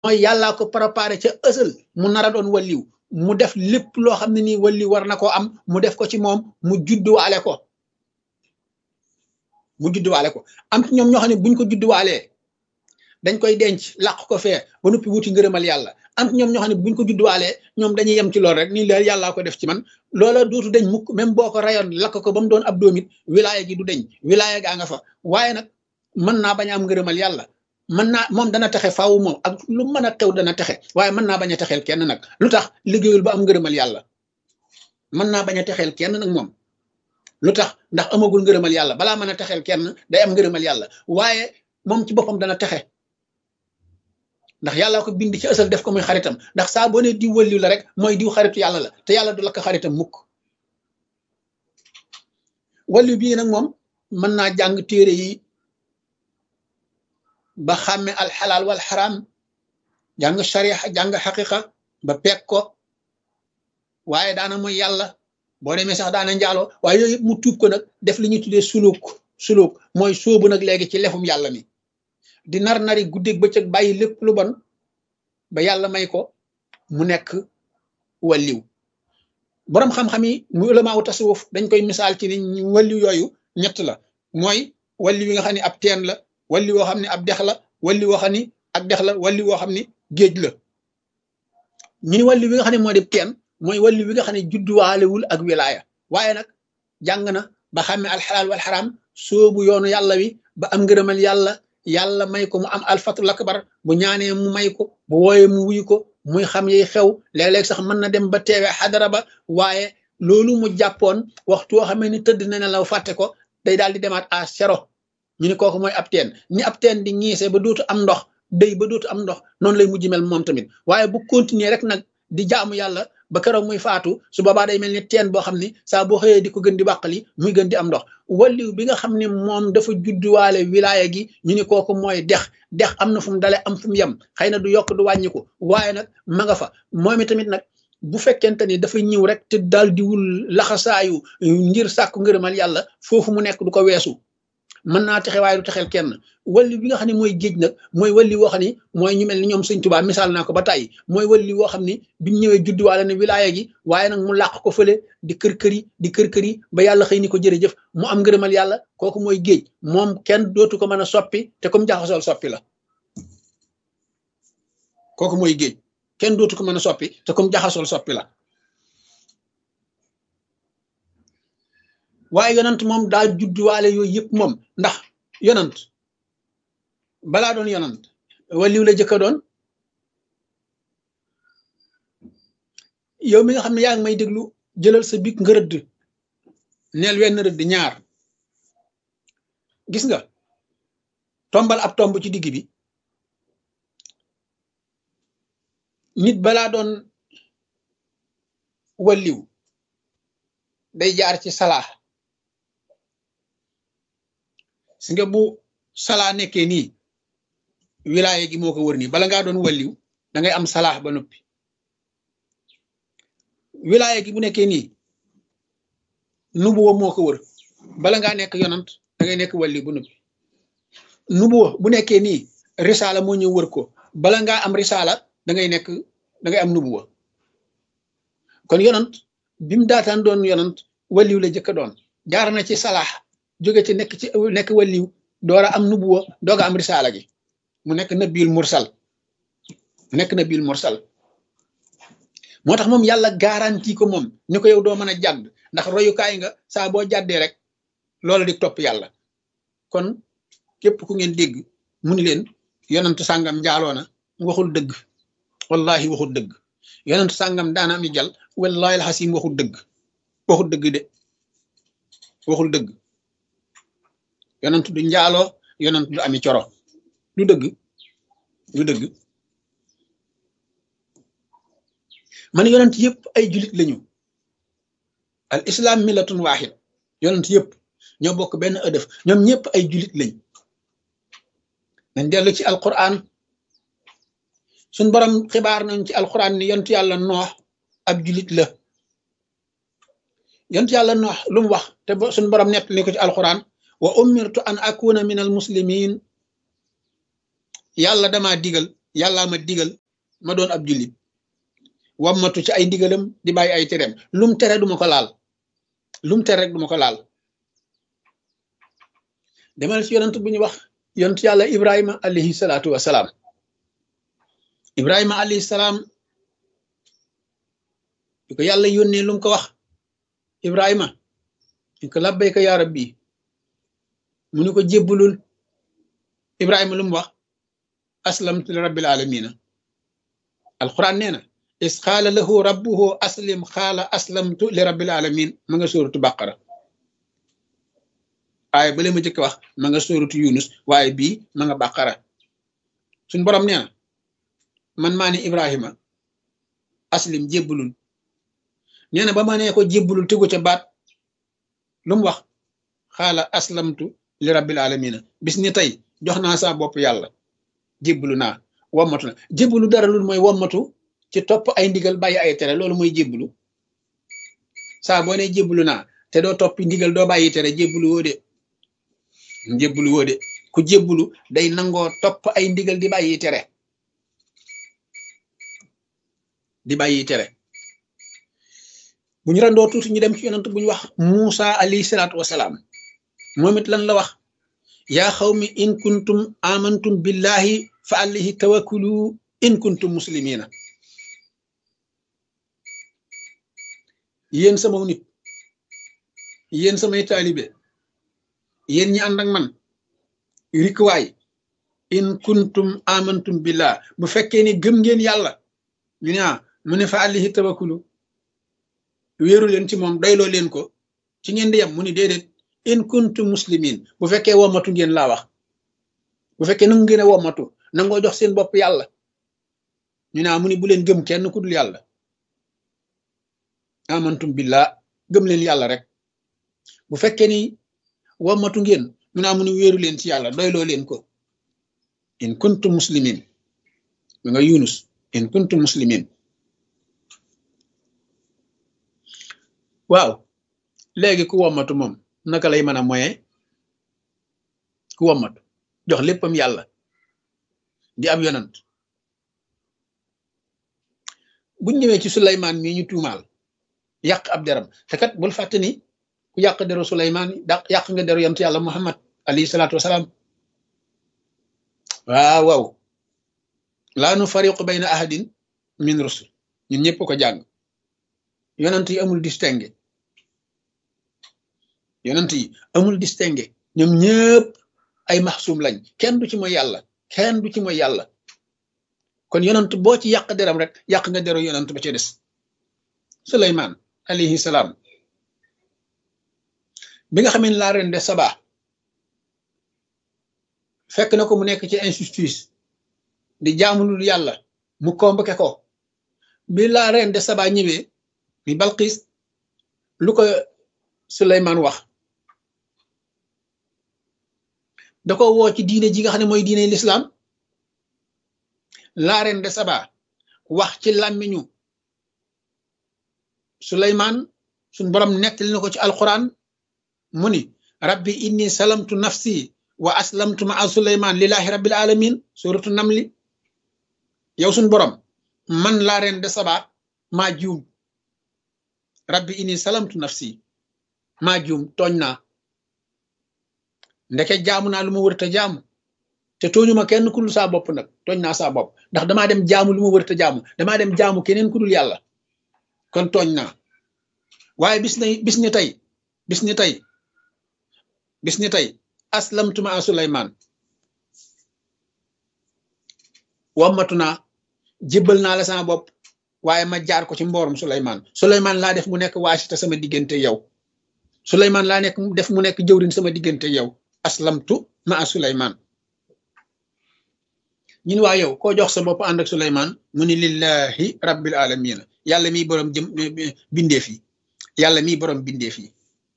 mooy yàllaa ko préparé ca ësal mu nar a doon walliw mu def lépp loo xam ne nii walliw war na koo am mu def ko ci moom mu judduwaale ko am ci ñoom ñoo xam ne buñ ko judduwaalee dañ koy denc làq ko fee ba noppi wuti ngërëmal yàlla am ci ñoom ñoo xam ne buñ ko judduwaalee ñoom dañuy yem ci lool rek nii leer yàllaa ko def ci man loola dootu deñ mukk même boo ko rayoon lakk ko ba mu doon ab doomit wilaaya gi du deñ wilaaya gaa nga fa waaye nag mën naa bañ a am ngërëmal yàlla mën naa moom dana texe faaw moom ak lu mën a xew dana texe waaye mën naa bañ a texeel kenn nag lu tax liggéeyul ba am ngërëmal yàlla mën naa bañ a texeel kenn nag moom lu tax ndax amagul ngërëmal yàlla balaa mën a texeel kenn day am ngërëmal yàlla waaye moom ci boppam dana texe ndax yàlla ko bind ci ësal def ko muy xaritam ndax saa boo ne diw wëlliw la rek mooy diw xaritu yàlla la te yàlla du lakk xaritam mukk wëlliw bii nag moom mën naa jàng téere yi ba xàmme alxalaal wal xaraam jàng sharia jàng xaqiqa ba peeg ko waaye daana mooy yàlla boo demee sax daana njaaloo waaye yooyu yëpp mu tuub ko nag def li ñuy tuddee suluk mooy sóobu nag léegi ci lefum yàlla mi di nari guddeeg bëccëg bàyyi lépp lu bon ba yàlla may ko mu nekk walliw boroom xam-xam yi mu ulamaaw tasawuf dañ koy misaal ci ni walliw yooyu ñett la mooy walliw yi nga xam ne ab teen la walliw woo xam ne ab dex la walliw woo xam ne ak dex la walliw woo xam ne géej la ñu ni walliw bi nga xam ne moo di teen mooy walliw bi nga xam ne judduwaalewul ak wilaaya waaye nag jàng na ba xàmme alxalaal wal xaraam soobu yoonu yàlla wi ba am ngërëmal yàlla may ko mu am alfatul akbar bu ñaanee mu may ko bu wooyee mu wuyu ko muy xam yi xew léeg-léeg sax mën na dem ba teewe xadara ba waaye loolu mu jàppoon waxtu woo xamee ni tëdd na ne la fàtte ko day daal di demaat à zéro ñu ni kooku mooy ab teen ni ab teen di ñiisee ba dootu am ndox day ba dootu am ndox noonu lay mujj mel moom tamit waaye bu continuer rek nag di jaamu yàlla ba keroog muy faatu su boobaa day mel ni teen boo xam ni saa boo xëyee di ko gën di bàqali muy gën di am ndox walliw bi nga xam ne moom dafa judduwaale wilaaya gi ñu ni kooku mooy dex am na fu mu dale am fu mu yem xëy na du yokk du wàññiku waaye nag ma nga fa moom tamit nag bu fekkente ni dafa ñëw rek te daal diwul laxasaayu ngir sàkku ngërëmal yàlla foofu mu nekk du ko weesu mën naa texe waaye du texeel kenn walli bi nga xam ne mooy géej nag mooy walli woo xam ni mooy ñu mel ni ñoom sëñ Tuubaa misaal naa ko ba tàyyi mooy walli woo xam ni biñ ñëwee judduwaale ne wilaaya gi waaye nag mu làq ko fële di kër-kër yi ba yàlla xëy ni ko jërëjëf mu am ngërëmal yàlla kooku mooy géej moom kenn dootu ko mën a soppi te comme jaxasool soppi la kooku mooy géej kenn dootu ko mën a soppi te comme jaxasool soppi la waaye yonant moom daal judduwaale yooyu yëpp moom ndax yonant balaa doon yonant waliw la jëkka doon yow mi nga xam ne yaa ngi may déglu jëlal sa big nga rëdd neel wenn rëdd ñaar gis nga tombal ab tomb ci digg bi nit balaa doon waliw day jaar ci salaa si nga bu salaa nekkee nii wilaaye gi moo ko wër nii bala ngaa doon walliw da ngay am salaax ba noppi wilaaye gi bu nekkee nii nubuwa moo ko wër bala ngaa nekk yonant da ngay nekk walliw ba noppi nubuwa bu nekkee nii risaala moo ñëw wër ko bala ngaa am risaala da ngay am nubuwa kon yonant bi mu daataan doon yonant walliw la jëkka doon jaar na ci salaax jóge ci nekk walliw door a am nubuwa dooga am risaala gi mu nekk nabiul mursal moo tax moom yàlla garanti ko moom ni ko yow doo mën a jàdd ndax royukaay nga saa boo jàddee rek loola di topp yàlla kon képp ku ngeen dégg mu ni leen yonent sàngam njaaloona waxul dëgg wallahi waxul dëgg yonent sàngam daana am jal wallahi alxasim waxul dëgg de waxul dëgg yonent du njaaloo yonent du ami coro du dëgg man yonent yëpp ay julit lañu al islam millatun wahid yonent yëpp ñoo bokk benn ëdëf ñoom ñëpp ay julit lañ nañ dellu ci alquran suñ borom xibaar nañ ci alquran ni yonent yàlla noox ab julit la yonent yàlla noox lu mu wax te suñ borom nett ni ko ci alquran wa umirtu an akuna min al muslimin yàlla dama digal yàllaa ma digal ma doon ab jullit wammatu ci ay ndigalam di bàyyi ay tereem lum tere duma ko laal lum tere rek duma ko laal demal ci yonent bu ñu wax yonent yàlla ibrahima alayhi salaatu wasalaam ibrahima alayhi salaam di ko yàlla yónnee lu mu ko wax ibrahima di ko labbayka yaa rabbi mu ni ko jébbulul ibrahima lu mu wax aslamtu li rabbil alamina alquran nee na is qaala lahu rabbuhu aslim qaala aslamtu li rabbil alamin ma nga sóoratu baqara waaye bale ma jëkk wax ma nga sóoratu yunus waaye bii ma nga baqara suñ borom nee na man maa ne ibrahima aslim jébbulul nee na ba ma nee ko jébbulul tegu ca baat lu mu wax xaala aslamtu li rabbil alamina bis ni tey jox naa saa bopp yàlla jébbulu naa wommatu na jébbulu dara lul mooy wommatu ci topp ay ndigal bàyyi ay tere loolu mooy jébbulu saa boo ne jébbulu naa te doo topp ndigal doo bàyyi tere jébbulu woo de jébbulu woo de ku jébbulu day nangoo topp ay ndigal di bàyyi tere di bàyyi tere bu ñu randoo tuuti ñu dem ci yonent bu ñu wax Muusa alayhi salaatu wasalaam moom it lan la wax yaa xawmi in kuntum amantum billahi fa alayhi tawakkulu in kuntum muslimina yéen sama nit yéen samay taalibe yéen ñi ànd ak man rikwaay in kuntum amantum billah bu fekkee ni gëm ngeen yàlla ñu ne mu ne fa alayhi tawakkulu wéeru leen ci moom doyloo leen ko ci ngeen di yem mu ni déedéet in kuntum muslimin bu fekkee wommatu ngeen laa wax bu fekkee nangu ngeen a wommatu nangoo jox seen bopp yàlla ñu ne mu ni bu leen gëm kenn ku dul yàlla amantum billah gëm leen yàlla rek bu fekkee ni wommatu ngeen ñu ne mu ni wéeru leen ci yàlla doyloo leen ko in kuntum muslimin mi nga yunus in kuntum muslimin waaw léegi ku wommatu moom naka lay mën a moyen ku wommatu jox léppam yàlla di ab yonant buñ ñëwee ci Suleymaan mii ñu tuumaal yàq ab deram te kat bul fàtte ni ku yàq deru Suleymaan yàq nga deru yonent yàlla Muhammad alayhi salaatu wasalaam waaw waaw laa nu fariqu bayna ahadin min rusul ñun ñëpp ko jàng yonent yi amul distingué yonent yi amul distingué ñoom ñëpp ay maxsum lañ kenn du ci mooy yàlla kenn du ci mooy yàlla kon yonent boo ci yàq deram rek yàq nga deru yonent ba ca des Suleymaan alayhi salaam bi nga xamee ne laa reine de Saba fekk na ko mu nekk ci injustice di jaamulul yàlla mu convoqué ko bi laa reine de Saba ñëwee mi Balqis lu ko Suleymaan wax da ko woo ci diine ji nga xam ne mooy diine l'islam la reine de Saba wax ci làmmiñu Suleymaan suñ borom nettali na ko ci alquran mu ni rabbi inni salamtu nafsi wa aslamtu ma Suleymaan lillahi rabbil alamin suratu namli yow suñ borom man la reine de Saba maa juum rabbi inni salamtu nafsi maa juum tooñ naa ndeke jaamu naa lu ma wërta jaamu te tooñuma kenn ku dul saa bopp nag tooñ naa saa bopp ndax damaa dem jaamu lu ma wërta jaamu damaa dem jaamu keneen ku dul yàlla kon tooñ naa waaye bis ni tey aslamtu ma Suleymaan wammatu naa jébbal naa la sama bopp waaye ma jaar ko ci mboorum Suleymaan laa def mu nekk waasita sama diggante yow Suleymaan laa def mu nekk jëwriñ sama diggante yow aslamtu ma Suleymaan ñun waa yow koo jox sa bopp ànd ak Suleymaan mu ni lillahi rabbil alamina yàlla miy borom bindeef yi yàlla miy borom bindeef yi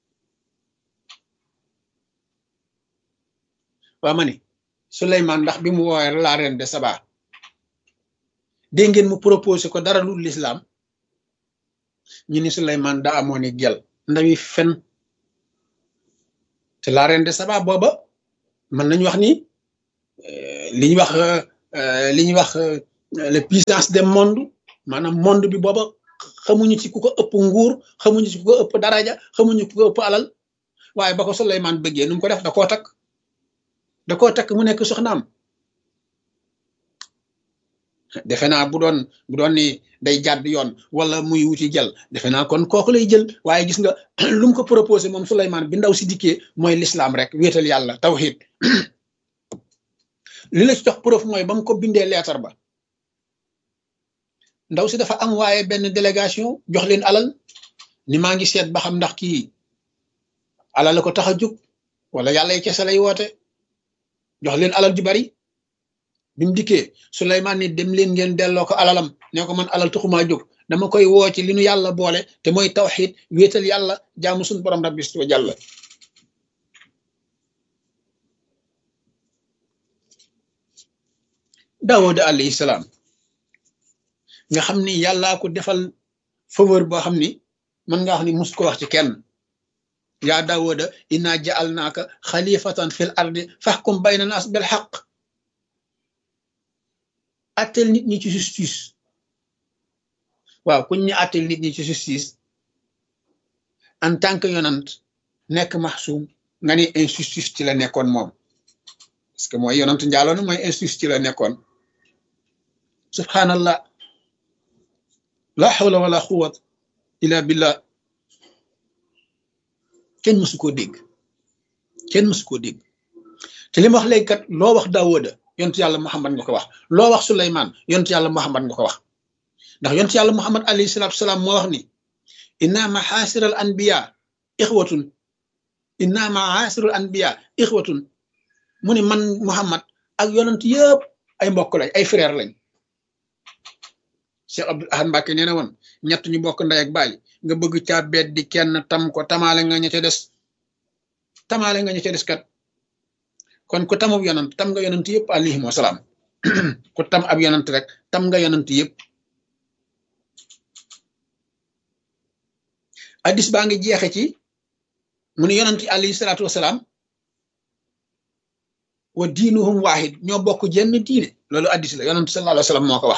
waa ma ni Suleymaan ndax bi mu woowee la reine de Saba dégg ngeen mu proposé ko dara lu l'islam ñu ni Suleymaan daa amoon i gel ndawi fen te la reine de Saba booba mën nañu wax ni li ñu wax li ñuy wax les puissances des mondes maanaam monde bi booba xamuñu ci ku ko ëpp nguur xamuñu ci ku ko ëpp daraja xamuñu ku ko ëpp alal waaye ba ko Suleymaan bëggee nu mu ko def da koo takk mu nekk soxnaam. defe naa bu doon ni day jàdd yoon wala muy wuti jël defe naa kon kooku lay jël waaye gis nga lu mu ko proposé moom Suleymaan bi ndaw si dikkee mooy l'islam rek wéetal yàlla tawhid li la ci jox preuve mooy ba mu ko bindee leetar ba ndaw si dafa am waaye benn délégation jox leen alal ni maa ngi seet ba xam ndax kii alal la ko tax a jóg wala yàlla yi kese lay woote jox leen alal ju bari bi mu dikkee Suleymaan ni dem leen ngeen delloo ko alalam ne ko man alal taxumaa jóg dama koy woo ci li nu yàlla boole te mooy tawxiid wéetal yàlla jaamu suñu borom rabbi wa jàlla. Daawuda alayhi salaam nga xam ni yàllaa ko defal faveur boo xam ni mën nga wax ni mus ko wax ci kenn yaa Daawuda inna ja'alnaaka xalifatan fil ardi fahkum bayna naas bil haqq attel nit ñi ci justice waaw kuñ ñu attel nit ñi ci justice en tant que yonant nekk maxsuum nga ni injustice ci la nekkoon moom parce que mooy yonant njaaloon mooy injustice ci la nekkoon subhanallah la hawla wala quwwata illa billah kenn mësu koo dégg te li ma wax léegi kat loo wax Daawuda yontu yàlla Muhammad nga ko wax loo wax Suleymaan yontu yàlla Muhammad nga ko wax ndax yontu yàlla Muhammad alayhi salaatu wasalaam moo wax ni inna maxaasiral anbiya ixwatun mu ni man Muhammad ak yonent yëpp ay mbokk lañ ay frère lañ Cheikh Abdul Ahad Mbàkke nee na woon ñett ñu bokk ndey ak baay nga bëgg caa beet di kenn tam ko tamaale nga ña ca des kat kon ku tamub yonant tam nga yonant yëpp alayhim wasalaam ku tam ab yonant rek tam nga yonant yëpp addis baa ngi jeexe ci mu ne yonant alayhi salaatu wasalaam wa diinuhum waahid ñoo bokk jenn diine loolu addis la yonant sallallahu alayhi wa sallam moo ko wax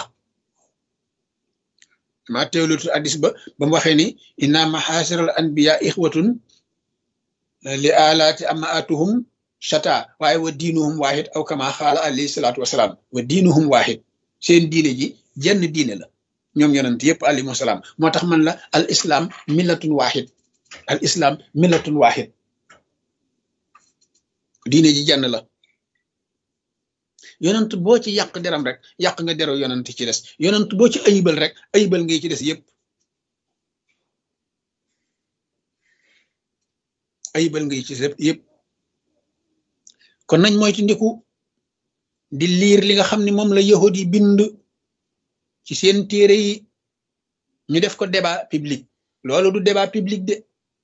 maa teewlutu addis ba mu waxee ni inna maxaasiral anbiya ixwatun li alaati amaatuhum shata waaye wa diinuhum waahid aw kama xaala alayhi salaatu wasalaam wa diinuhum waahid seen diine ji jenn diine la ñoom yonent yëpp alayhi wasalaam moo tax man la al islam millatun waahid diine ji jenn la yonent boo ci yàq deram rek yàq nga deru yonent ci des yonent boo ci ayibal rek ayibal ngay ci des yëpp ayibal ngay ci des yëpp kon nañ moytu ndiku di liir li nga xam ne moom la yahudi bind ci seen téere yi ñu def ko débat public loolu du débat public de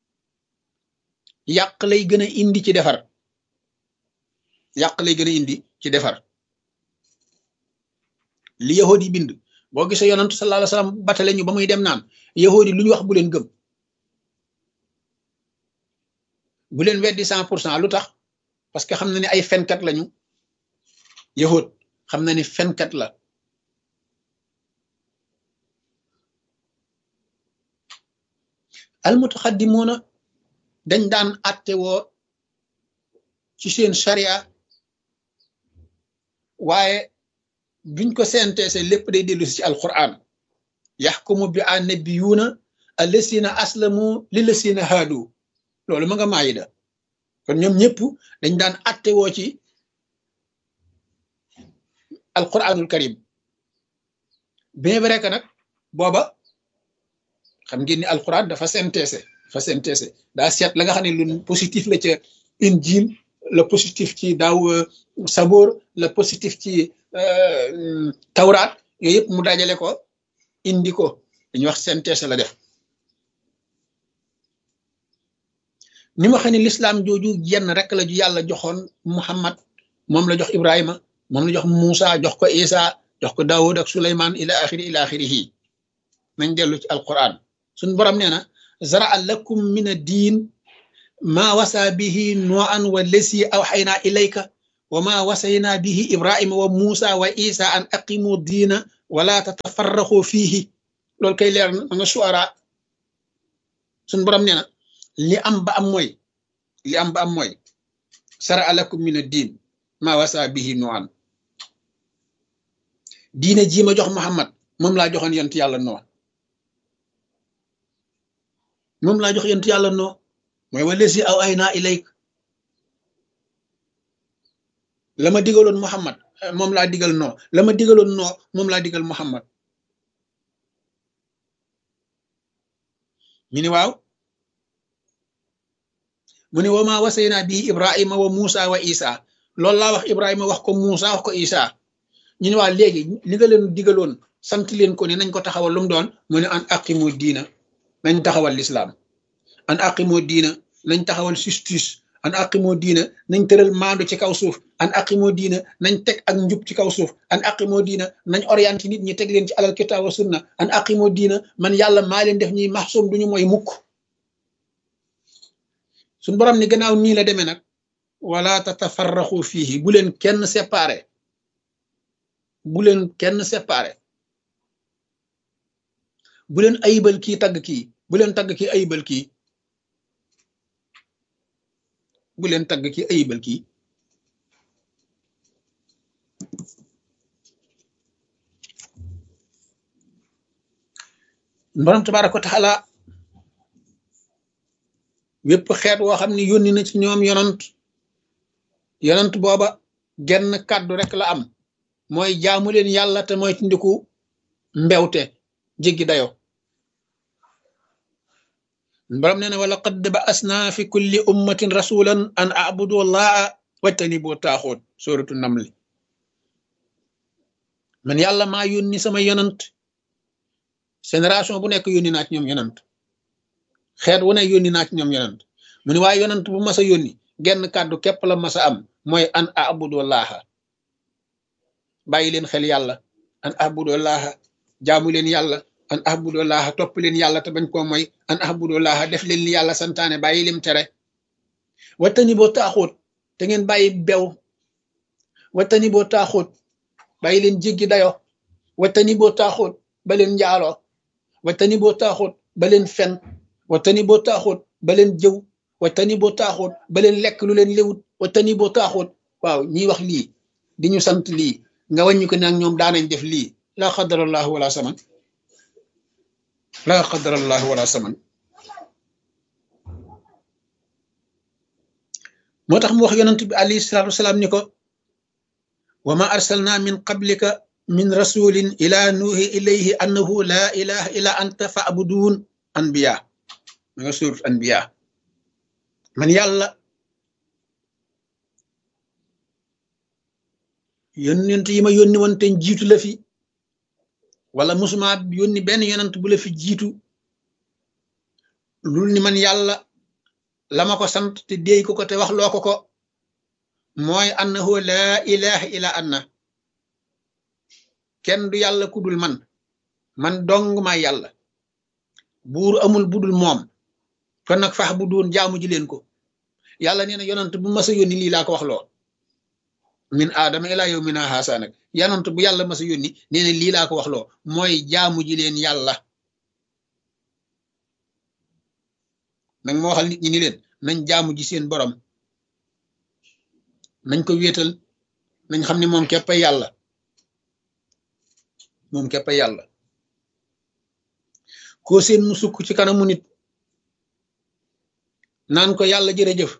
yàq lay gën a indi ci defar li yahudi bind boo gisee yonantu sallallahu alayhi wasallam batale ñu ba muy dem naan yahudi lu ñu wax bu leen gëm bu leen weddi 100% lu tax parce que xam na ne ay fenkat lañu yahud xam na ni fenkat la almutaxaddimoona dañ daan atte woo ci seen sharia waaye duñ ko senteese lépp day dellu ci alquran yaxkumu bi annabiyuuna allasina aslamu lillasina haadu loolu ma nga maayida kon ñoom ñëpp dañ daan atte woo ci alquranul karim bien vrai que nag booba xam ngeen ni alquran dafa synthèse daa seet la nga xam ne lu positif la ca injil le positif ci daaw saboor le positif ci tawraat yooyu yëpp mu dajale ko indi ko dañuy wax synthèse la def ni ma xam ne l'islam jooju jenn rek la ju yàlla joxoon Muhammad moom la jox Ibrahima moom la jox Moussa jox ko Isa jox ko Daawud ak Suleymaan ila axirihi nañ dellu ci alquran suñ borom nee na zara'a lakum min ad-diin maa wasa bihi nuuhan wa lasi awxaynaa ilayka wa ma wasayna bihi ibrahima wa musa wa isa an aqimu diina wala tatafarraqu fihi loolu kay leer na nga suara suñ borom nee na li am ba am mooy sara alakum min ad-din ma wasa bihi nuan diine ji ma jox Muhammad moom laa joxoon yonent yàlla noo moom laa jox yonent yàlla noo mooy walesi aw ay naa ilayk la ma digaloon Muhammad moom laa digal noo la ma digaloon noo moom laa digal Muhammad ñu ni waaw mu ne wa ma wasayna bii ibrahima wa musa wa isa loolu laa wax ibrahima wax ko musa wax ko isa ñu ne waa léegi li nga leen digaloon sant leen ko ne nañ ko taxawal lu mu doon mu ne an aqimu diina nañ taxawal lislaam an aqimu diina nañ taxawal justice an aqimu diina nañ tëral maandu ci kaw suuf an aqimu diina nañ teg ak njub ci kaw suuf an aqimu diina nañ orienté nit ñi teg leen ci alal kitaab wa sunna an aqimu diina man yàlla maa leen def ñuy maxsum duñu mooy mukk suñ borom ni gannaaw nii la demee nag wala tatafarraxu fiihi bu leen kenn séparé bu leen kenn séparé bu leen ayibal kii tagg kii bu leen tagg kii ayibal kii bu leen tagg kii ayibal kii borom tabaaraka wa taala wépp xeet woo xam ne yónni na ci ñoom yonant booba genn kàddu rek la am mooy jaamu leen yàlla te mooy tindiku mbewte jéggi dayo borom nee na wala qad ba'asna fi kulli ummatin rasulan an a'budu allaha wajtanibu taaxut suratu namli man yàlla maa yónni sama yonant génération bu nekk yónni naa ci ñoom yonant xeet wu ne yónni naa ci ñoom yonant mu ne waaye yonant bu mas a yónni genn kàddu képp la mas a am mooy an a'budullaha bàyyi leen xel yàlla an a'budullaha jaamu leen yàlla an a'budullaha topp leen yàlla te bañ koo mooy an a'budullaha def leen li yàlla santaane bàyyi lim tere wattani boo taaxut te ngeen bàyyi bew wattani boo taaxut bàyyi leen jéggi dayo wattani boo taaxut ba leen njaaloo wattani boo taaxut ba leen fen wattani boo taaxut ba leen jëw wattani boo taaxut ba leen lekk lu leen léwut wattani boo taaxut waaw ñiy wax lii di ñu sant lii nga wàññi ko nag ñoom daanañ def lii laa qadarallahu wala saman laa qadarallahu wala saman moo tax mu wax yonent bi alayhi salaatu wasalaam ni ko wa ma arsalna min qablika min rasulin ila nuuhi ilayhi annahu laa ilaha illa anta fa'budun anbiya ma nga surat anbiya man yàlla yonent yi ma yónni woon te jiitu la fi wala musuma yónni benn yonent bu la fi jiitu lul ni man yàlla la ma ko sant te déy ko te wax loo ko mooy annahu laa ilaha illa anna kenn du yàlla ku dul man dong maa yàlla buur amul budul moom kon nag fax bu doon jaamu ji leen ko yàlla nee na yonant bu mas a yónni lii laa ko wax loo min aadama ilaa yawmina haasa nag yonant bu yàlla mas a yónni nee na lii laa ko wax loo mooy jaamu ji leen yàlla nag ma waxal nit ñi ni leen nañ jaamu ji seen borom nañ ko wéetal nañ xam ne moom képp yàlla moom képp yàlla koo seen mu sukk ci kanamu nit naan ko yàlla jërëjëf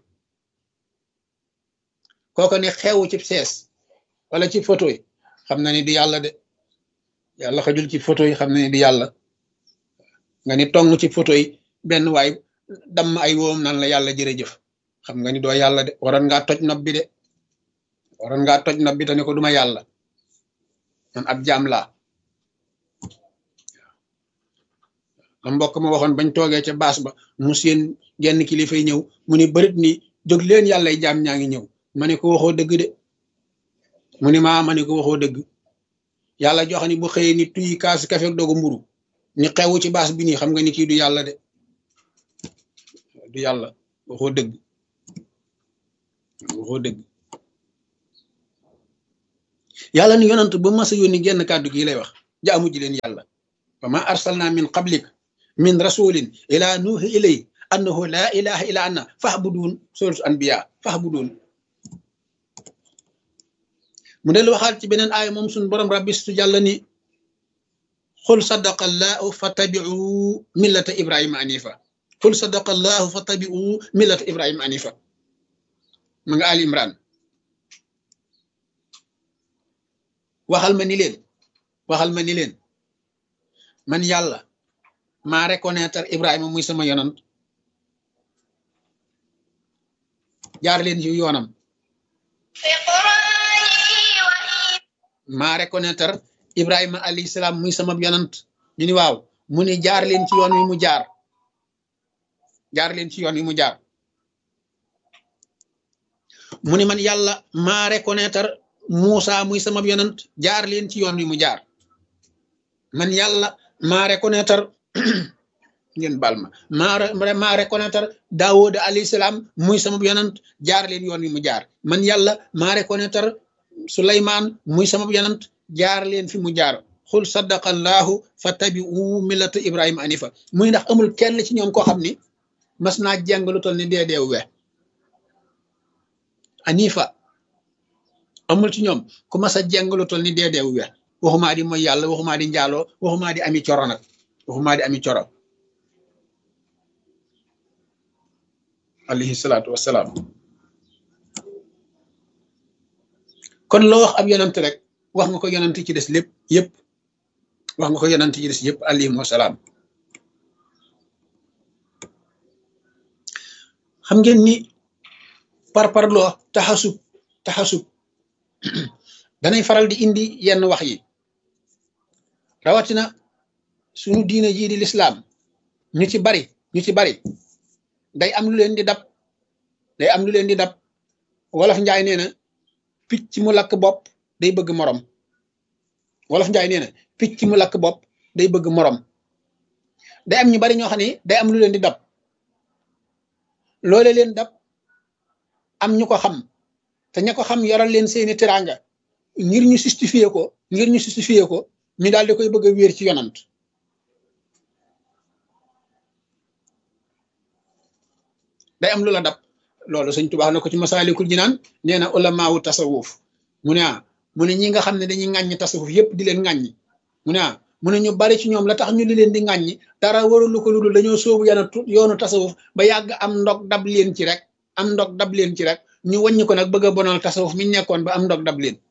kooko ne xewu ci sees wala ci photo yi xam na ni du yàlla de yàlla xajul ci photo yi xam na ni du yàlla nga ni tong ci photo yi benn waay damm ay woom naan la yàlla jërëjëf xam nga ni doo yàlla de waroon ngaa toj nopp bi de waroon ngaa toj nopp bi te ne ko duma yàlla man ab jaam laa la mbokk ma waxoon bañ toogee ca baas ba mu seen genn kilifay ñëw mu ni bërit ni jóg leen yàllay jaam ñaa ngi ñëw ma ne ko waxoo dëgg de mu ni ma ne ko waxoo dëgg yàlla jox ni bu xëyee ni tuy kaas kafe dogu mburu ni xewu ci baas bi nii xam nga ni kii du yàlla de du yàlla waxoo dëgg yàlla ni yonant ba mas a yónni genn kàddu gi lay wax jaamu ji leen yàlla wa ma arsalna min qablik min rasulin ila nuuhi ilay annahu la ilaha illa anna fahbudun suratu anbiya fahbudun mu del waxaat ci beneen aaya moom suñ borom rabbistu jàlla ni xul sadaqa allahu fattabi'u millata ibrahima anifa xul sadaqa allahu fattabi'u millata ibrahima anifa ma nga Ali Imran waxal ma ni leen man yàlla maa reconnaître Ibrahima muy sama yonant jaar leen ci yoonam maa reconnaître Ibrahima alayhi salaam muy sama yonant ñu ni waaw mu ni jaar leen ci yoon wi mu jaar leen ci yoon wi mu jaar mu ni man yàlla maa reconnaître Muusa muy sama yonant jaar leen ci yoon wi mu jaar man yàlla maa reconnaître ngeen baal ma maa reconnaître Daawuda alayhi salaam muy sama yonant jaar leen yoon wi mu jaar man yàlla maa reconnaître Suleymaan muy sama yonant jaar leen fi mu jaar xul sadaqa allahu fattabi'u millata Ibrahima anifa muy ndax amul kenn ci ñoom koo xam ni mas naa jàng lu toll ni deedeew we anifa amul ci ñoom ku mas a jàng lu toll ni deedeew we waxumaa di mooy yàlla waxumaa di njaaloo waxumaa di ami coro nag waxumaa di ami coro alayhi salaatu wassalaam kon loo wax ab yonant rek wax nga ko yonant ci des lépp yëpp wax nga ko yonant ci des yëpp alayhim wasalaam xam ngeen ni parparloo taxasub danay faral di indi yenn wax yi rawatina suñu diine jii di lislaam ñu ci bari day am lu leen di dab wolof njaay nee na picc mu lakk bopp day bëgg morom wolof njaay nee na picc mu lakk bopp day bëgg morom day am ñu bari ñoo xam ne day am lu leen di dab loole leen dab am ñu ko xam te ña ko xam yoral leen seeni teraanga ngir ñu justifier ko ñu daal di koy bëgg a wéer ci yonant day am lu la dab loolu Sëñ Tuubaa na ko ci Masaalikul Jinaan nee na ulamaawu tasawuf mu ne ñi nga xam ne dañuy ŋàññi tasawuf yépp di leen ŋàññi mu ne ñu bari ci ñoom la tax ñu li leen di ŋàññi dara waralu ko lu dul dañoo sóobu yoonu tasawuf ba yàgg am ndog dab leen ci rek ñu wàññi ko nag bëgg a bonal tasawuf mi nekkoon ba am ndog dab leen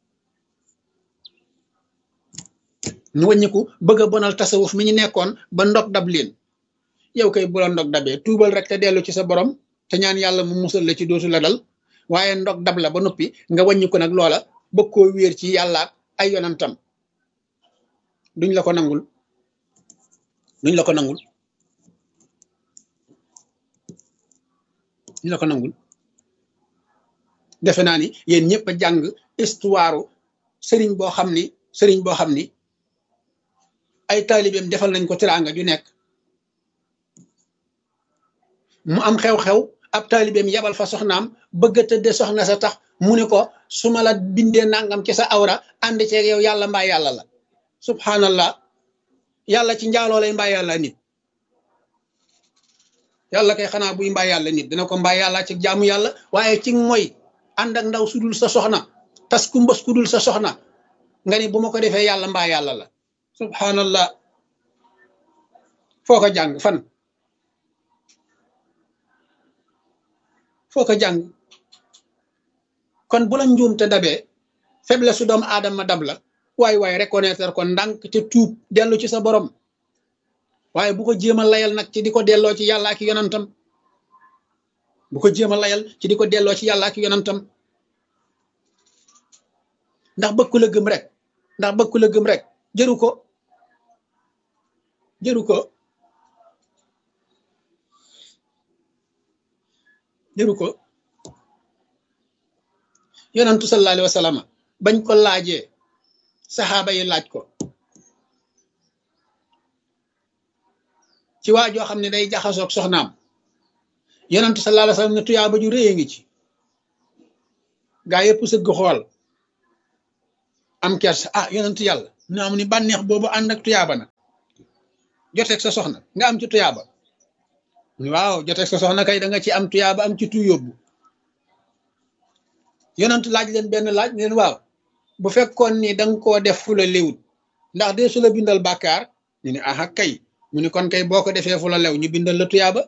ñu wàññiku bëgg a bonal tasawuf mi ñu nekkoon ba ndog dab leen yow kay bu la ndog dabee tuubal rek te dellu ci sa borom te ñaan yàlla mu musal la ci dootu la dal waaye ndog dab la ba noppi nga wàññiku nag loola bëgg koo wéer ci yàlla ak ay yonantam duñ la ko nangul defe naa ni yéen ñëpp a jàng histoire sëriñ boo xam ni ay taalibeem defal nañ ko teraanga ju nekk mu am xew-xew ab taalibeem yabal fa soxnaam bëgg a tëdde soxna sa tax mu ne ko su ma la bindee nangam ci sa awra ànd ceeg yow yàlla mbaa yàlla la subhanallah yàlla ci njaaloo lay mbaa yàlla nit yàlla kay xanaa buy mbaa yàlla nit dina ko mbaa yàlla ci jaamu yàlla waaye ci mooy ànd ak ndaw sudul sa soxna tas ku mbës ku dul sa soxna nga ni bu ma ko defee yàlla mbaa yàlla la subhanallah foo ko jàng fan foo ko jàng kon bu la njuum te dabee faiblesse su doomu aadama dab la waay reconnaître ko ndànk te tuub dellu ci sa borom waaye bu ko jéem a layal nag ci di ko delloo ci yàlla ak yonantam ndax bëgg la gëm rek jëru ko yonantu sallallahu alayhi wa sallam bañ ko laajee saxaaba yi laaj ko ci waa joo xam ne day jaxasoog soxnaam yonantu sallallahu alayhi wa sallam ne tuyaaba ju rëy ngi ci gaa yëpp sëgg xool am kersa ah yonentu yàlla mu am ni bànneex boobu ànd ak tuyaaba na joteeg sa soxna nga am ci tuyaaba waaw joteeg sa soxna kay da nga ci am tuyaaba am ci tu yóbbu yonentu laaj leen benn laaj leen waaw bu fekkoon ni da nga koo def fu la léwut ndax dee su la bindal bàkkaar ñu ne aha kay mu ni kon kay boo ko defee fu la lew ñu bindal la tuyaaba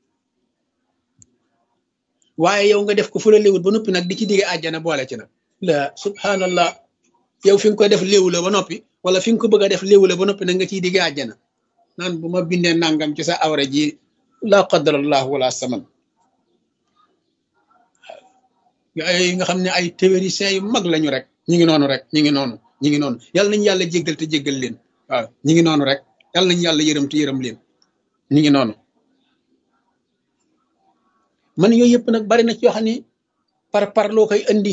waaye yow nga def ko fu la léwut ba noppi nag di ci digge àjjana boole ci nag la subhanallah yow fi nga ko def léwu la ba noppi wala fi nga ko bëgg a def léwu la ba noppi nag nga ciy digge àjjana naan bu ma bindee nangam ci sa awra ji la qadarallah wala saman ay nga xam ne ay théoriciens yu mag lañu rek ñi ngi noonu rek ñi ngi noonu yàlla nañu yàlla jéggal te jéggal leen waaw ñi ngi noonu rek yàlla nañu yàlla yërëm te yërëm leen ñi ngi noonu man yooyu yëpp nag bari na ci yoo xam ne par loo koy andi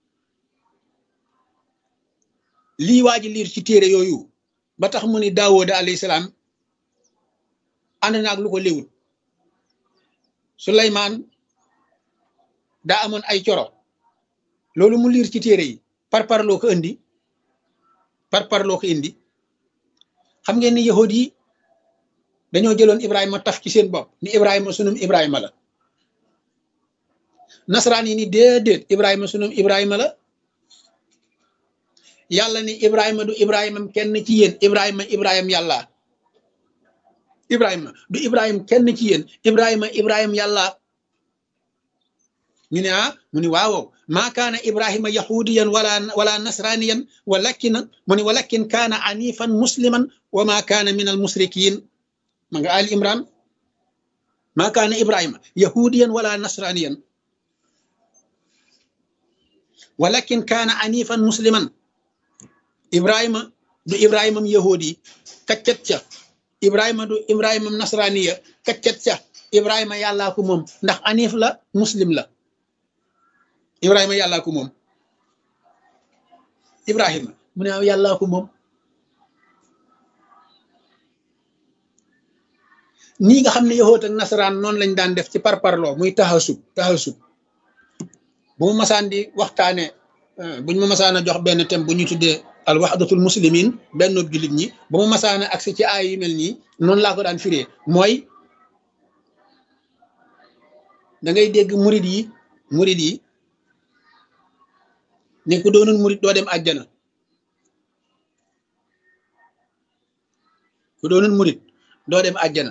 lii waa ji liir ci téere yooyu ba tax mu ni Daawuda alayhi salaam ànd naag lu ko léwut Suleymaan daa amoon ay coro loolu mu liir ci téere yi par loo ko indi par loo ko indi xam ngeen ni yahud yi dañoo jëloon Ibrahima taf ci seen bopp ni Ibrahima sunum Ibrahima la nasaraan yi ni déedéet Ibrahima sunum Ibrahima la yàlla ni Ibrahima du Ibrahima kenn ci yéen Ibrahima yàlla Ibrahima du Ibrahima kenn ci yéen Ibrahima yàlla ñu ne mu ni waaw maa kaana Ibrahima yahudiyan wala nasraniyan walakin kaana anifan musliman wa maa kaana min al musrikin ma nga Ali Imran maa kaana Ibrahima yahudiyan wala nasraniyan walakin kaana anifan musliman Ibrahima du Ibrahimam yahudi kaccat ca Ibrahima du Ibrahimam nasraniya kaccat ca Ibrahima yàllaa ko moom ndax anif la muslim la Ibrahima yàllaa ko moom Ibrahima mu ne yàllaa ko moom nii nga xam ne yahoot ak nasaraan noonu lañ daan def ci parparloo muy taxasub bu mu masaan di waxtaane buñ ma masaan a jox benn thème bu ñu tuddee al wahdatul muslimin benn jullit ñi bu mu masaan a agsi ci ay yu mel nii noonu laa ko daan firee mooy da ngay dégg murid yi ni ku doonul murid doo dem àjjana ku doonul murid doo dem àjjana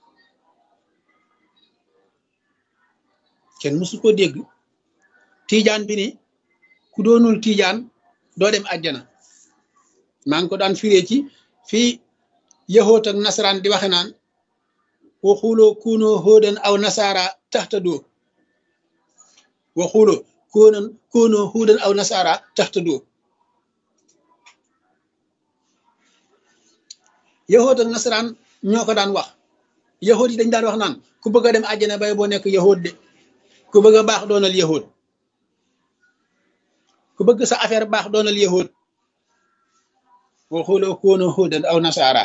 kenn mësu ko dégg tiijaan bi ni ku doonul tiijaan doo dem àjjana maa ngi ko daan firee ci fii yahoot ak nasaraan di waxe naan waxuloo kuunoo hóodan aw nasaara taxtadoo waxuloo kuunoo hóodan aw nasaara taxtadoo yahoot ak nasaraan ñoo ko daan wax yahoot yi dañ daan wax naan ku bëgg a dem àjjana bay boo nekk yahoot de ku bëgg a baax doonal yahoot ku bëgg sa affaire baax doonal yahoot waxuloo kuunoo hóodan aw nasaara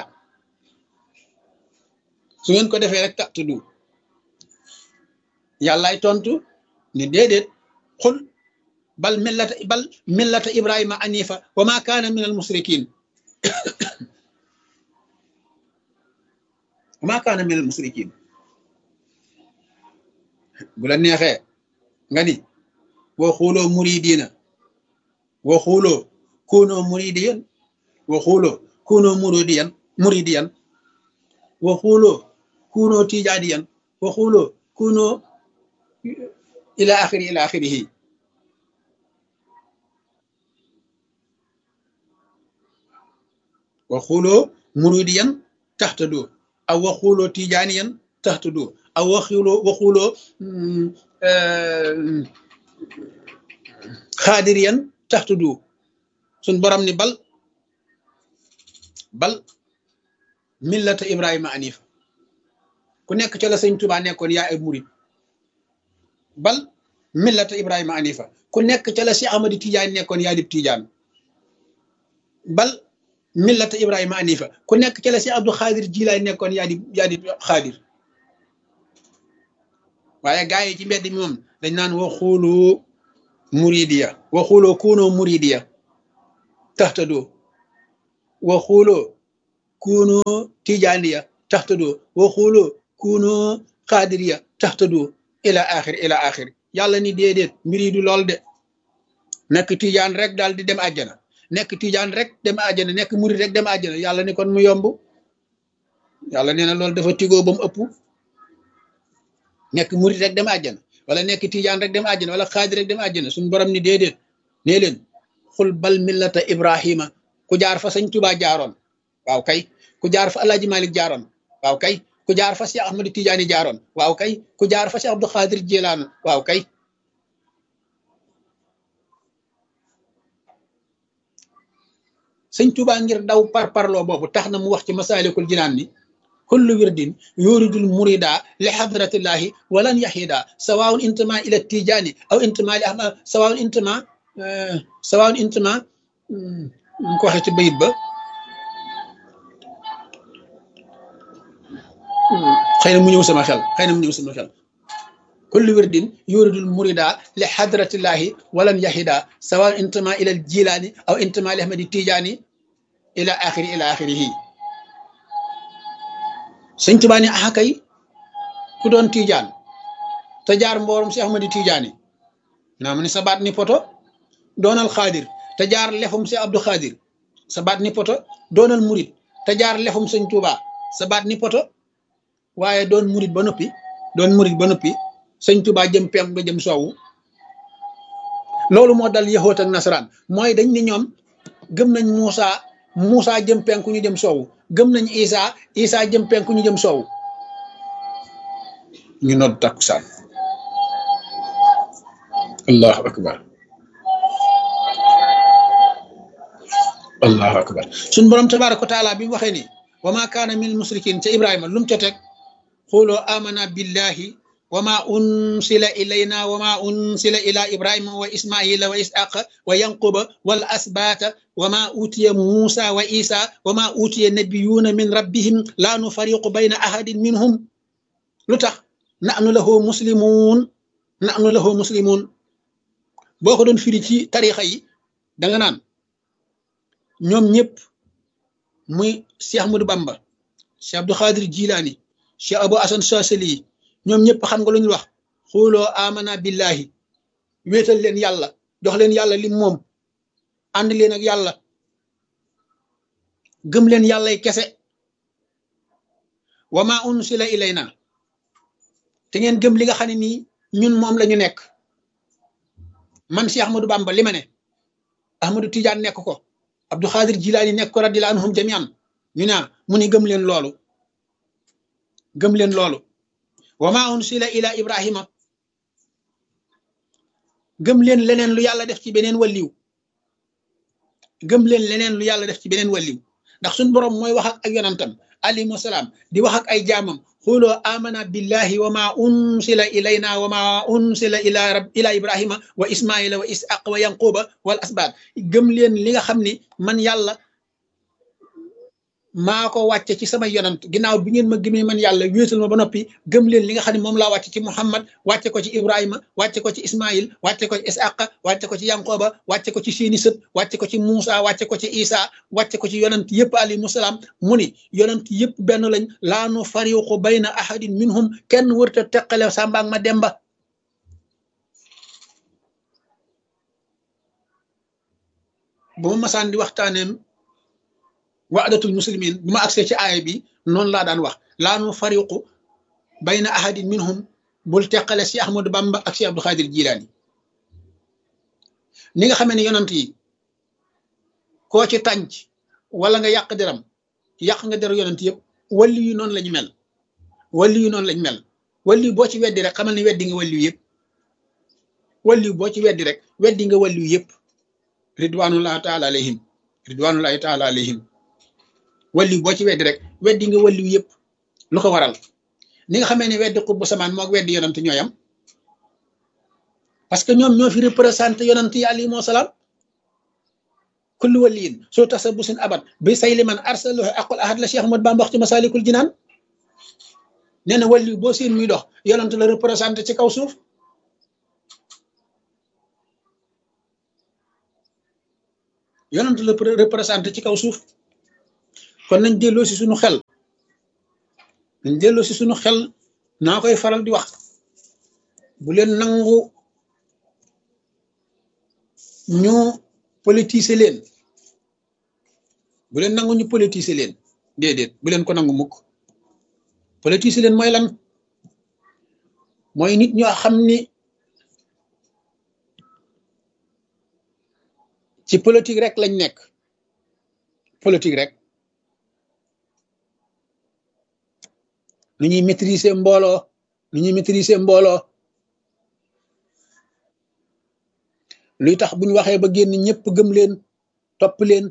su ngeen ko defee rek taxtadoo yàllaay tontu ni déedéet xul bal millata Ibrahima anifa wa ma kaana min al musrikin wa ma kaana min al musrikin bu la neexee nga ni waxuloo muridina waxuloo kuunoo muridiyan waxuloo kuunoo muridiyan waxuloo kuunoo tijaadiyan waxuloo kuunoo ila axirihi waxuloo muridiyan taxtadoo aw waxuloo tijaaniyan taxtadoo aw waxuloo xaadiriyan taxtadoo suñ borom ni bal millata Ibrahima anif ku nekk ca la sëñ Tuubaa nekkoon yaa ay murid bal millata Ibrahima anifa ku nekk ca la si Amadi Tijaan nekkoon yaa dib Tijaan bal millata Ibrahima anifa ku nekk ca la si Abdou Xaadir Jilaay nekkoon yaa di Xaadir waaye gaa yi ci mbedd mi moom dañ naan waxuloo muridiya waxuloo kuunoo muridiya tahtadoo wa xuuloo kuunu tijaaniya tahtadoo wa xuuloo kuunu xaadiriya tahtadoo ila axir yàlla ni déedéet mbir yi du lool de nekk tijaan rek daal di dem àjjana nekk tijaan rek dem àjjana nekk murid rek dem àjjana yàlla ni kon mu yomb yàlla nee na loolu dafa tigoo ba mu ëpp nekk murid rek dem àjjana wala nekk tijaan rek dem àjjana wala xaadir rek dem àjjana suñu borom ni déedéet nee leen xul bal millata ibrahima ku jaar fa sëñ Tuubaa jaaroon waaw kay ku jaar fa alaaji Malik jaaroon waaw kay ku jaar fa Cheikh Ahmadu Tijaani jaaroon waaw kay ku jaar fa Cheikh Abdou Khadir Jilaan waaw kay sëñ Tuubaa ngir daw parparloo boobu tax na mu wax ci masaalikul jinaan ni kullu wirdin yuridul murida li hadratillahi walan yahida sawaun intama ila tijaani aw intama li ahmad sawaun intama mu ko waxee ci bayit ba xëy na mu ñëw sama xel kullu wirdin yuridul murida li hadratillahi walan yahida sawaun intama ila jilaani aw intama li ahmadi tijaani ila axirihi sëñ Tuubaa ni axa kay ku doon tijaan te jaar mboorum si Ahmadi Tijaani naa mu ni sa baat ni poto doonal xaadir te jaar lefum si Abdou Xaadir sa baat ni poto doonal murit te jaar lefum sëñ Tuubaa sa baat ni poto waaye doon murit ba noppi sëñ Tuubaa jëm penk ba jëm soowu loolu moo dal yahoot ak nasaraan mooy dañ ni ñoom gëm nañ Muusa jëm penku ñu jëm soowu gëm nañ Isa jëm penku ñu jëm soowu ñu nodd takkusaan allahu akbar suñ borom tabaaraka wa taala bi mu waxee ni wa ma kaana minal musrikin ca Ibrahima lu mu ca teg xuloo amana billahi wa ma unsila ilayna wa ma unsila ila ibrahima wa ismaila wa isaqa wa yanquba wal asbata wa ma utiya musa wa isa wa ma utiya nabiyuna min rabbihim la nufariqu bayna ahadin minhum lu tax nahnu lahu muslimun boo ko doon firi ci tarixa yi da nga naan ñoom ñëpp muy Cheikh Ahmadou Bamba Cheikh Abdou Khadir Jilani Cheikh Abou Hasan Chazali ñoom ñëpp xam nga lu ñu wax xuloo amana billahi wéetal leen yàlla jox leen yàlla lim moom ànd leen ak yàlla gëm leen yàllay kese wa ma unsila ilayna te ngeen gëm li nga xam ne nii ñun moom la ñu nekk man si Ahmadou Bamba li ma ne Ahmadou Tidiane nekk ko Abdou Khadir Jilaani nekk ko radiyallahu anhum jamian ñu ne mu ni gëm leen loolu wa ma unsila ila ibrahima gëm leen leneen lu yàlla def ci beneen wàlliw ndax suñ borom mooy wax ak yonantam alayhi salaam di wax ak ay jaamam xuloo amana billahi wa ma unsila ilayna wa ma unsila ila ibrahima wa ismaila wa isaq wa yanquba wal asbat gëm leen li nga xam ni man yàlla maa ko wàcce ci sama yonant ginnaaw bi ngeen ma gëmee man yàlla wéetal ma ba noppi gëm leen li nga xam ne moom laa wàcce ci Muhammad wàcce ko ci Ibrahima wàcce ko ci Ismaïl wàcce ko ci Isaqa wàcce ko ci Yanqoba wàcce ko ci seeni sët wàcce ko ci Muusa wàcce ko ci Isa wàcce ko ci yonant yëpp alayhimu salaam mu ni yonant yëpp benn lañ laa nu fariqu bayna ahadin minhum kenn wërta teqale Samba ak ma Demba ba ma masaan di waxtaaneem wa'datul muslimin bu ma agsee ci aaya bi noonu laa daan wax laa nu fariqu bayna ahadin minhum bul teqale si Ahmadou Bamba ak si Abdou Khadir Jilaani ni nga xamee ne yonant yi koo ci tànc wala nga yàq deram yàq nga deru yonant yëpp walli yu noonu lañu mel walli boo ci weddi rek xamal ne weddi nga walli yëpp walli boo ci weddi rek weddi nga walli yëpp ridwanullahi taala alayhim walli boo ci weddi rek weddi nga walli yëpp lu ko waral ni nga xamee ne weddi xutbu samaan moog weddi yonant ñooyam parce que ñoom ñoo fi représenté yonant yi alayhimu salaam kullu waliyin soo tasa bu sin abat bi say liman arsalahu aqul ahad la Cheikh Ahmad Bamba wax ci Masalikul Jinaan nee na walli boo seen muy dox yonant la représenté ci kaw suuf yonent la représenté ci kaw suuf kon nañ delloo si suñu xel nañ delloo si suñu xel naa koy faral di wax bu leen nangu ñu politiser leen bu leen nangu ñu politiser leen déedéet bu leen ko nangu mukk politiser leen mooy lan mooy nit ñoo xam ni ci politique rek lañ nekk politique rek nu ñuy maîtriser mbooloo nu ñuy maîtriser mbooloo luy tax buñ waxee ba génn ñëpp gëm leen topp leen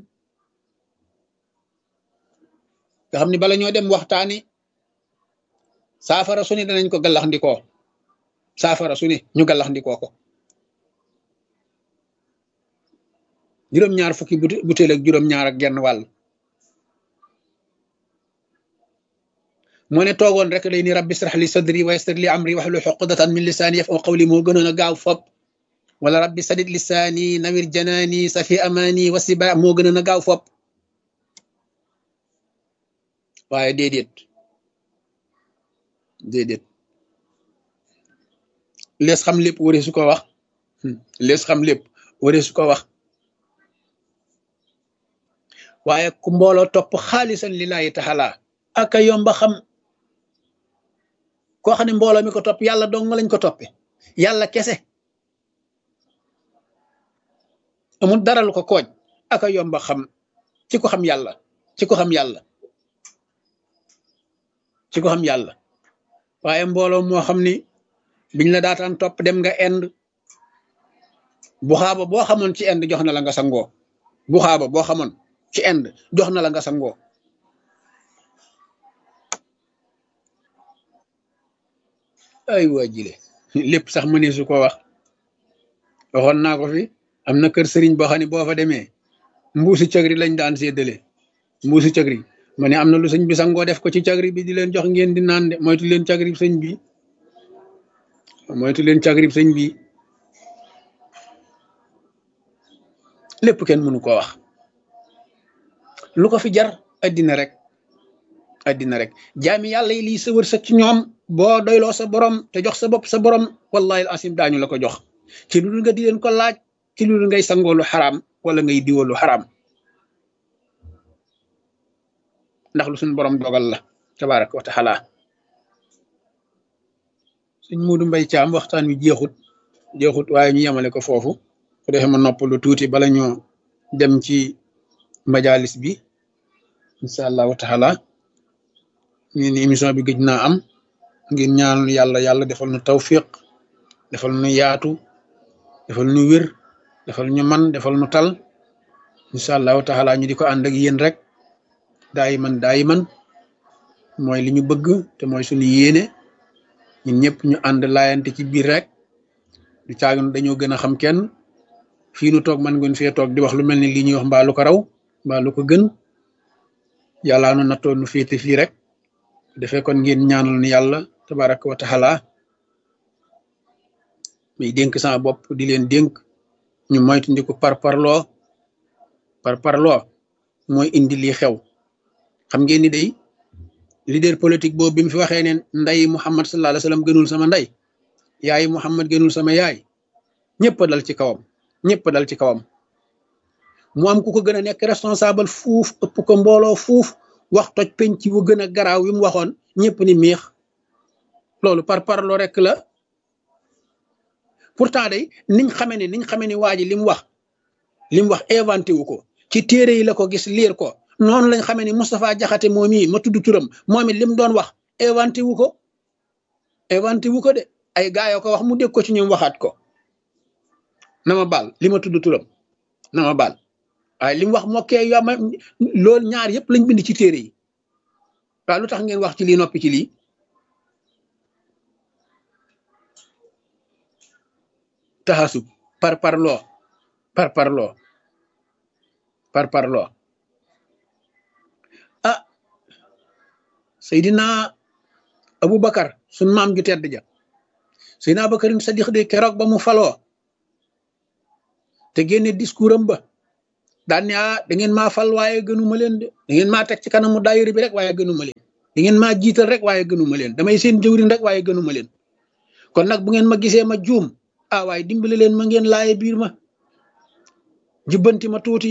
nga xam ni bala ñoo dem waxtaani saafara su ne danañ ko gallaxndikoo saafara su ne ñu gallaxndikoo ko juróom-ñaar fukki butéel ak juróom-ñaar ak genn wàll moo ne toogoon rek day ni rabbi israh li sadri wa yassir li amri wahlul uqdatan min lisaani yafqahu qawli moo gënoon a gaaw fop wala rabbi sadid lisaani nawir janaani safi amaani wasiba moo gënoon a gaaw fop waaye déedéet lees xam lépp waree su ko wax lees xam lépp waree su ko wax waaye ku mbooloo topp xaalisan lillahi taala aka yomba xam koo xam ne mbooloo mi ko topp yàlla dong lañ ko toppe yàlla kese amul dara lu ko kooj aka yomba xam ci ko xam yàlla ci ko xam yàlla ci ko xam yàlla waaye mbooloo moo xam ni biñ la daataan topp dem nga ind bu xaaba boo xamoon ci ind jox na la nga sangoo bu xaaba boo xamoon ci ind jox na la nga sangoo ay waa jile lépp sax mënee su ko wax waxoon naa ko fi am na kër sëriñ boo xam ne boo fa demee mbuusi cagri lañ daan séddale mbuusi cagri ma ne am na lu sëñ bi sangoo def ko ci cagri bi di leen jox ngeen di naan de moytu leen cagri sëñ bi moytu leen cagri sëñ bi lépp kenn mënu ko wax lu ko fi jar addina rek jaami yàlla yi lii sa wërsëg ci ñoom boo doyloo sa borom te jox sa bopp sa borom wallahi al asim daañu la ko jox ci lu dul nga di leen ko laaj ci lu dul ngay sangoo lu xaraam wala ngay diwoo lu xaraam ndax lu suñu borom dogal la tabaraka wa taala suñ Muudu Mbay Caam waxtaan wi jeexut waaye ñu yemale ko foofu ku defee ma nopp lu tuuti bala ñoo dem ci majalis bi insha allahu taala ñu ni émission bi gëj naa am ngir ñaanal yàlla defal nu tawfiq defal nu yaatu defal nu wér defal ñu man defal nu tal insha allahu taala ñu di ko ànd ak yéen rek daayiman mooy li ñu bëgg te mooy suñu yéene ñun ñëpp ñu ànd laayante ci biir rek du caagan dañoo gën a xam kenn fii nu toog man ngeen fee toog di wax lu mel ni lii ñuy wax mbaa lu ko raw mbaa lu ko gën yàllaa nu nattoon nu féete fii rek defee kon ngeen ñaanal ni yàlla tabaraka wa taala muy dénk sama bopp di leen dénk ñu moytandiku parparloo mooy indi lii xew xam ngeen ni day leader politique boobu bi mu fi waxee ne nday Muhammad sallallahu alayhi wasallam gënul sama nday yaay Muhammad gënul sama yaay ñëpp dal ci kawam mu am ku ko gën a nekk responsable fuuf ëpp ko mbooloo fuuf wax toj penc bu gën a garaaw wi mu waxoon ñëpp ni miix loolu parparloo rek la pourtant day niñ xamee ni waa ji li mu wax inventé wu ko ci téere yi la ko gis liir ko noonu lañ xamee ni Moustapha Jaxate moom yi ma tudd turam moom it li mu doon wax inventé wu ko de ay gaayoo ko wax mu dégg ko ci ñoom waxaat ko na ma baal li ma tudd turam na ma baal waaye li mu wax mokkee yo ma loolu ñaar yëpp lañ bind ci téere yi waaw lu tax ngeen wax ci lii noppi ci lii taxasub parparloo ah Seydina Aboubacar sun maam ju tedd ja Seydina Aboubacar Sadiq de keroog ba mu faloo te génne discours am ba daan ne da ngeen maa fal waaye gënuma leen de da ngeen maa teg ci kanamu daayira bi rek waaye gënuma leen da ngeen maa jiital rek waaye gënuma leen damay seen jëwriñ rek waaye gënuma leen kon nag bu ngeen ma gisee ma juum waaye dimbali leen ma ngeen laaye biir ma jubbanti ma tuuti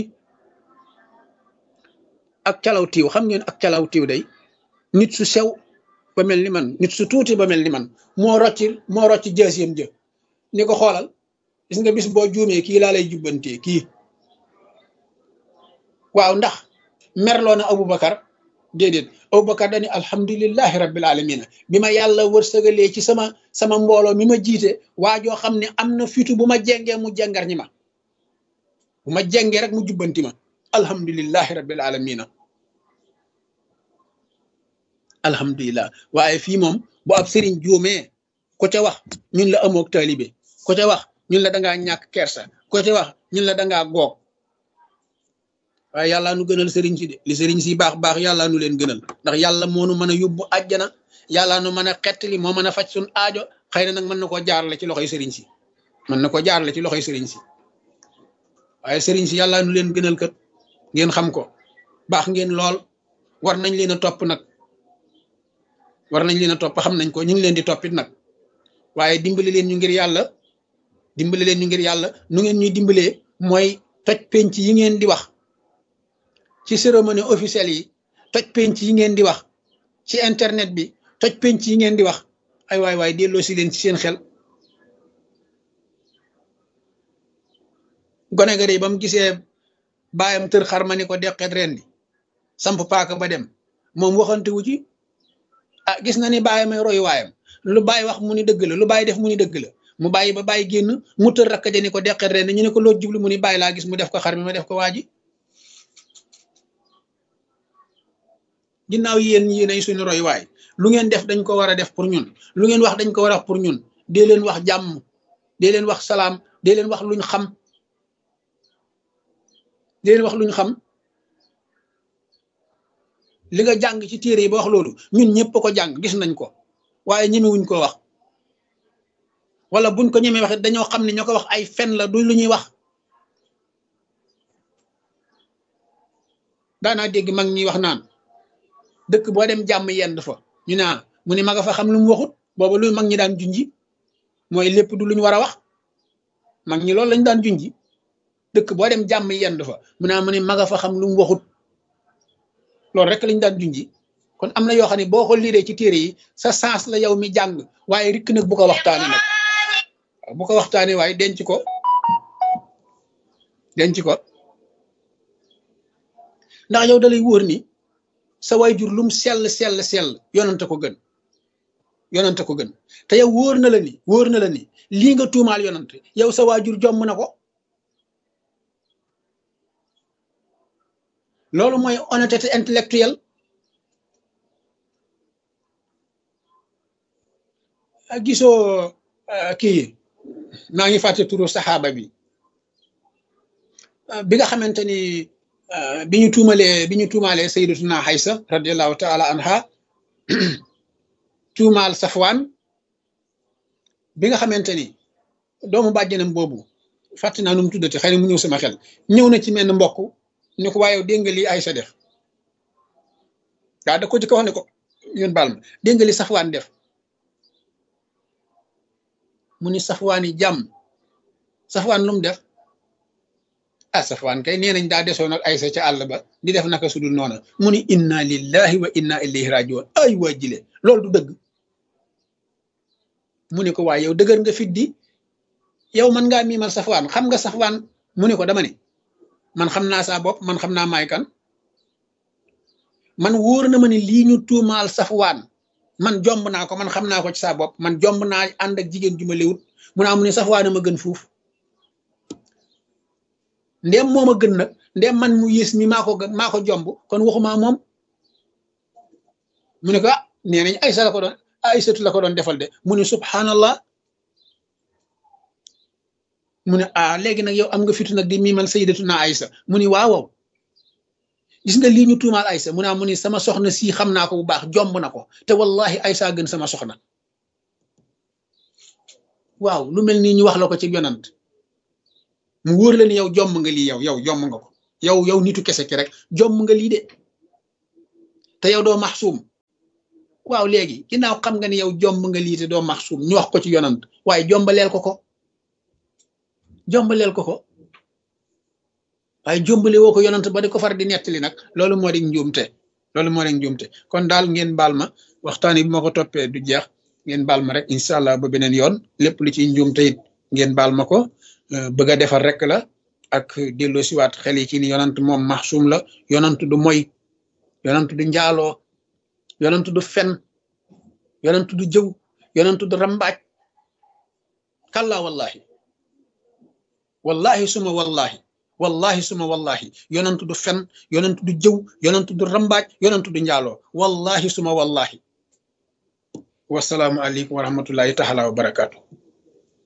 ak calaw tiiw xam ngeen ak calaw tiiw day nit su sew ba mel ni man nit su tuuti ba mel ni man moo rocci jësiyam jë ni ko xoolal gis nga bis boo juumee kii laa lay jubbantee kii waaw ndax merloo na Aboubacar déedéet Aboubacar dani alhamdulillahi rabbil alamina bi ma yàlla wërsëgalee ci sama mbooloo mi ma jiite waa joo xam ne am na fitu bu ma jengee mu jengar ñi ma bu ma jengee rek mu jubbanti ma alhamdulillahi rabbil alamina alhamdulillah waaye fii moom bu ab sëriñ juumee ko ca wax ñun la amook taalibe ko ca wax ñun la dangaa ñàkk kersa ko ca wax ñun la dangaa goog waaye yàllaa nu gënal sëriñ si de li sëriñ si baax yàllaa nu leen gënal ndax yàlla moo nu mën a yóbbu àjjana yàllaa nu mën a xettali moo mën a faj suñ aajo xëy na nag mën na koo jaarale ci loxoy sëriñ si mën na ko jaarale ci loxoy sëriñ si waaye sëriñ si yàllaa nu leen gënal kat ngeen xam ko baax ngeen lool war nañ leen a topp nag war nañ leen a topp xam nañ ko ñu ngi leen di toppit nag waaye dimbali leen ñu ngir yàlla nu ngeen ñuy dimbalee mooy toj penc yi ngeen di wax ci cérémonie officielle yi toj penc yi ngeen di wax ci internet bi toj penc yi ngeen di wax ay waay delloo si leen ci seen xel gone ga de ba mu gisee baayam tër xar ma ni ko deqet ren di samp paaka ba dem moom waxante wu ci gis na ni bàyyi may royu waayam lu bàyyi wax mu ni dëgg la lu bàyyi def mu ni dëgg la mu bàyyi ba bàyyi génn mu tër rakk ja ni ko deqet ren ñu ne ko loo jublu mu ni bàyyi laa gis mu def ko xar mi ma def ko waaji ginnaaw yéenay suñu roy waay lu ngeen def dañ ko war a def pour ñun lu ngeen wax dañ ko war a wax pour ñun dee leen wax jàmm dee leen wax salaam dee leen wax luñ xam dee leen wax luñ xam li nga jàng ci téere yi ba wax loolu ñun ñëpp ko jàng gis nañ ko waaye ñemewuñ koo wax wala buñ ko ñemee wax dañoo xam ne ñoo ko wax ay fen la du lu ñuy wax daanaa dégg mag ñi wax naan dëkk boo dem jàmm yend fa ñu ne mu ne ma nga fa xam lu mu waxut booba lu mag ñi daan junji mooy lépp du luñ war a wax mag ñi loolu lañ daan junji dëkk boo dem jàmm yend fa mu ne ma nga fa xam lu mu waxut loolu rek lañ daan junji kon am na yoo xam ne boo ko liiree ci téere yi sa sens la yow mi jàng waaye rikk nag bu ko waxtaane nag bu ko waxtaane waaye denc ko ndax yow dalay wóor ni sa waajur lum sell yonante ko gën te yow wóor na la ni lii nga tuumaal yonante yow sa waajur jomm na ko loolu mooy honnêteté intellectuelle gisoo kii maa ngi fàtte turu saxaaba bi nga xamante ni bi ñu tuumalee sayyidatuna Aysa radiyallahu taala anha tuumaal Safwaan bi nga xamante ni doomu bàjjenam boobu fàtte naa nu mu tuddati xëy na mu ñëw sama xel ñëw na ci menn mbokk ni ko waaye dégg nga li Aysa def da ko ci ko wax ne ko yéen baal ma dégg nga li Safwaan def mu ni Safwaan yi jàmm Safwaan lu mu def Safwaan kay nee nañ daa desoon ak Aysa ca àll ba di def naka sudul noona mu ni inna lillahi wa inna ilayhi rajiun ay waa jile loolu du dëgg mu ne ko waaye yow dëgër nga fit di yow man ngaa miimal Safwaan xam nga Safwaan mu ne ko dama ne man xam naa saa bopp man xam naa maay kan man wóor na ma ne lii ñu tuumaal Safwaan man jomb naa ko man xam naa ko ci saa bopp man jomb naa ànd ak jigéen ju ma léwut mu naa mu ne Safwaan ma gën fuuf ndéem moom a gën nag ndéem man mu yées mi maa ko jomb kon waxuma moom mu ne ko nee nañ Aysatu la ko doon defal de mu ne subhanallah mu ne léegi nag yow am nga fitu nag di miimal sayyidatuna Aysa mu ni waaw gis nga lii ñu tuumaal Aysa mu ni sama soxna si xam naa ko bu baax jomb na ko te wallahi Aysa gën sama soxna waaw lu mel nii ñu wax la ko ci yonant mu wóor la ni yow jomb nga lii yow jomb nga ko yow nitu kese ki rek jomm nga lii de te yow doo maxsuum waaw léegi ginnaaw xam nga ni yow jomb nga lii te doo maxsuum ñu wax ko ci yonant waaye jombaleel ko waaye jombale woo ko yonant ba di ko far di nettali nag loolu moo di njuumte kon daal ngeen baal ma waxtaan yi bu ma ko toppee du jeex ngeen baal ma rek incha allah ba beneen yoon lépp lu ci njuumte it ngeen baal ma ko bëgg a defar rek la ak delloo siwaat xel yi ci ni yonant moom maxsuum la yonant du moy yonant du njaaloo yonant du fen yonant du jëw yonant du rambaaj kalla wallahi suma wallahi yonant du fen yonant du jëw yonant du rambaaj yonant du njaaloo wallahi suma wallahi wasalaamu aleykum wa rahmatullahi taala wa barakaatu